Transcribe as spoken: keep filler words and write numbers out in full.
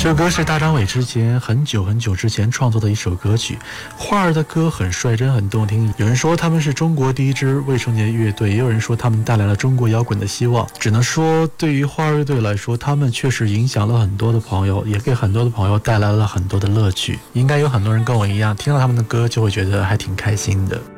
这首歌是大张伟之前很久很久之前创作的一首歌曲，花儿的歌很率真很动听，有人说他们是中国第一支未成年乐队，也有人说他们带来了中国摇滚的希望。只能说对于花儿乐队来说，他们确实影响了很多的朋友，也给很多的朋友带来了很多的乐趣。应该有很多人跟我一样，听到他们的歌就会觉得还挺开心的。